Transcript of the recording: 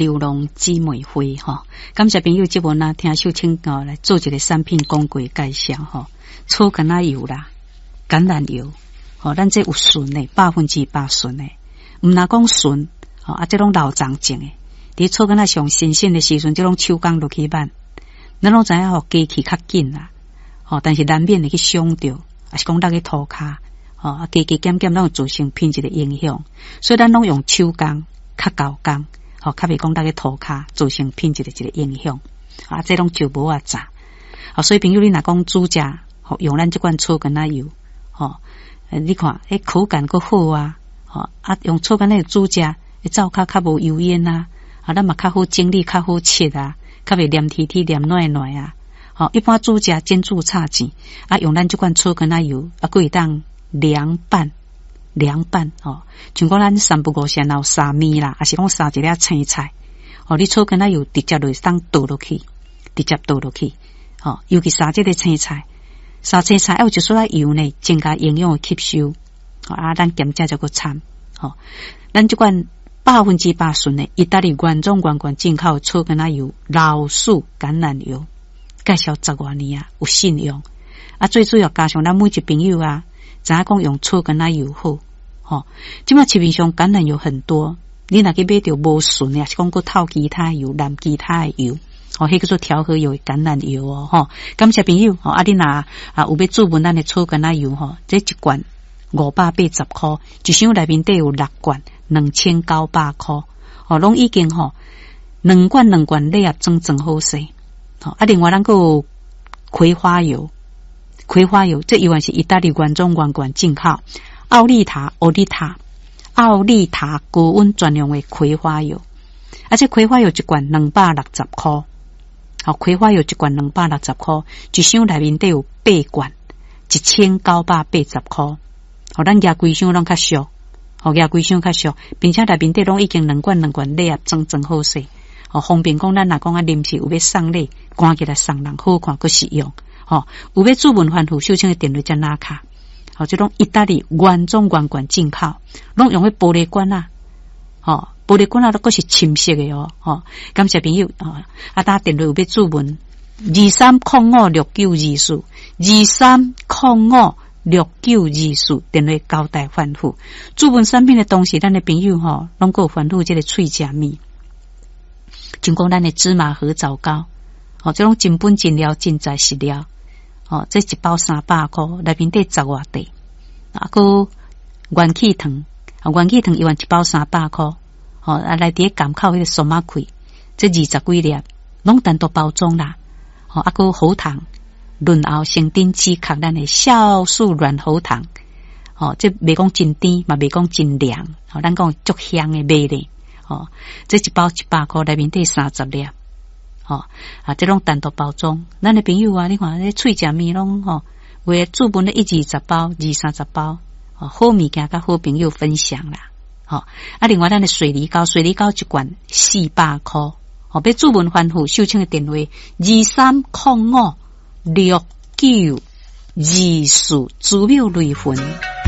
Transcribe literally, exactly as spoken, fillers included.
流浪姊妹会哈，感谢朋友这文啊，听秀清哦来做一个产品广告介绍哈，草橄榄油啦，橄榄油，哦，咱这有纯的，百分之百纯的，唔那讲纯，哦啊，这种老长种的，伫草橄榄上新鲜的时阵，这种手工落去办，咱拢知影吼，机器较紧啦，哦，但是难免会去伤着，还是讲落去涂骹。哦，啊，加加减减，拢有造成品质的影响，所以咱拢用手工、较高工，哦，较袂讲大家涂骹造成品质的一个影响，啊，这拢就无啊杂，啊，所以朋友你若讲煮食，哦，用咱这款草橄榄油，哦，你看，迄口感够好啊，哦，啊，用草橄榄煮食，会灶骹较无油烟啊，啊，咱嘛较好整理，较好切啊，较袂黏贴贴、黏软软啊，哦，一般煮食煎煮炒钱，啊，用咱这款草橄榄油，啊，可以当。凉拌，凉拌哦，像讲咱三不五时然后沙米啦，还是讲沙一粒青菜，哦，你草橄榄油直接就当倒落去，直接倒落去，哦，尤其沙这个青菜，沙青菜要有一撮油呢，增加营养的吸收，哦啊，咱咸食就个参，哦，咱这款百分之百纯的意大利原装原罐进口草橄榄油，老树橄榄油，介绍十多年啊，有信用，啊，最主要加上咱每一朋友啊。知影讲用草橄榄油好，吼，即马市面上橄榄油很多，你若去买着无纯的，是讲佫透其他油、染其他的油，哦，迄叫做调和油橄榄油哦，吼，感谢朋友，哦，啊，你若啊有要注文咱的草橄榄油吼，这一罐五百八十块，一箱内面底有六罐，两千九百块，哦，拢已经吼两罐两罐内合装真好势，哦，啊，另外咱佫有葵花油。葵花油，这油也是意大利原装原罐进口，奥利塔、奥利塔、奥利塔高温专用的葵花油，而且葵花油一罐两百六十块，好，葵花油一罐两百六十块，一箱内面都有八罐，一千九百八十块，好，咱加规箱拢较俗，好，加规箱较俗，并且内面都拢已经两罐两罐内合装真好势，好，方便讲咱若讲啊临时有要送礼，赶起来送人好看，佮实用。哦，有要注文反复秀清的电话加拉卡，好，这种意大利原装原罐进口，拢用迄玻璃罐啊，哦，玻璃罐啊，都个是深色的哦，哦，感谢朋友啊，啊，打电话有要注文，二三零五六九二四，二三零五六九二四，电话交代反复，注文产品的东西，咱的朋友吼，拢够反复这个脆食米，就讲咱的芝麻合枣糕，哦，这种真本真料真材实料。哦，这一包三百块，内面底十外块，啊，个元气糖，啊，元气糖一万一包三百块，哦，啊，来底港口迄个数码块，这二十几粒，拢单独包装啦，哦，啊，个喉糖，润喉生丁止咳咱的酵素软喉糖，哦，这袂讲真甜，嘛袂讲真凉，哦，咱讲足香的味咧，哦，这一包一百块，内面底三十粒。哦啊，这种单独包装，咱的朋友啊，你看这脆食面拢吼，为注文的一二十包、二三十包，哦，好物件甲好朋友分享啦，哦啊，另外咱的水梨膏，水梨膏一罐四百块，哦，要注文反复秀清的电话二三零五六九二四，祖庙雷魂。